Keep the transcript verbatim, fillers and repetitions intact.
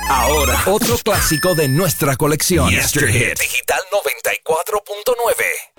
Ahora, otro clásico de nuestra colección. Yesterhit Digital noventa y cuatro punto nueve.